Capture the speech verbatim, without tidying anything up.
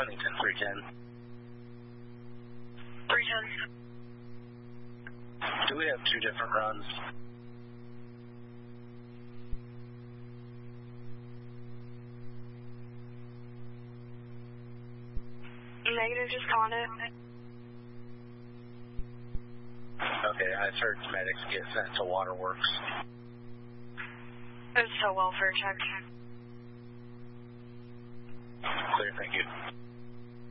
Huntington, three ten. three ten. Do we have two different runs? Negative, just conduit. Okay, I've heard medics get sent to Waterworks. It's a welfare check. Clear, thank you.